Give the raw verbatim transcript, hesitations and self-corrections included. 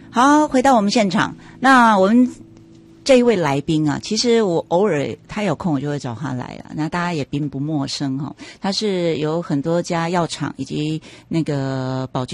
好，回到我们现场，那我们这一位来宾啊，其实我偶尔他有空我就会找他来了，那大家也并不陌生哈、哦。他是有很多家药厂以及那个保健